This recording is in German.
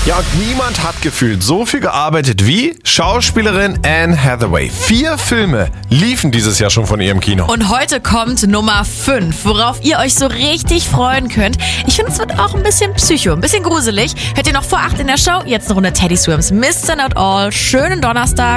Ja, und niemand hat gefühlt so viel gearbeitet wie Schauspielerin Anne Hathaway. 4 Filme liefen dieses Jahr schon von ihr im Kino. Und heute kommt Nummer 5, worauf ihr euch so richtig freuen könnt. Ich finde, es wird auch ein bisschen psycho, ein bisschen gruselig. Hört ihr noch vor 8 in der Show? Jetzt eine Runde Teddy Swims Mr. Not All. Schönen Donnerstag.